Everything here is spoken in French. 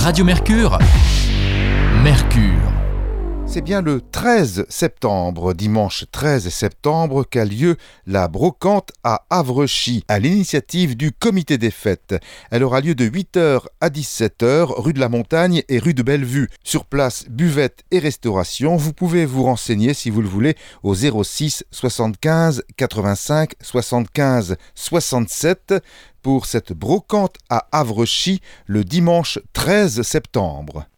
Radio Mercure. Mercure. C'est bien le 13 septembre, dimanche 13 septembre, qu'a lieu la brocante à Havrechy, à l'initiative du comité des fêtes. Elle aura lieu de 8h à 17h, rue de la Montagne et rue de Bellevue. Sur place, buvette et restauration. Vous pouvez vous renseigner, si vous le voulez, au 06 75 85 75 67 pour cette brocante à Havrechy le dimanche 13 septembre.